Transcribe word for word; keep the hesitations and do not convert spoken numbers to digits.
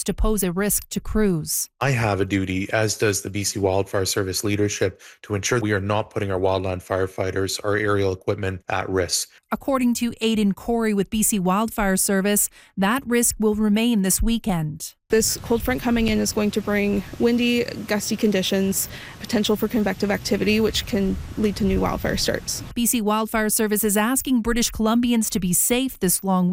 to pose a risk to crews. I have a duty, as does the B C Wildfire Service leadership, to ensure we are not putting our wildland firefighters or aerial equipment at risk. According to Aidan Corey with B C Wildfire Service, that risk will remain this weekend. This cold front coming in is going to bring windy, gusty conditions, potential for convective activity, which can lead to new wildfire starts. B C Wildfire Service is asking British Columbians to be safe this long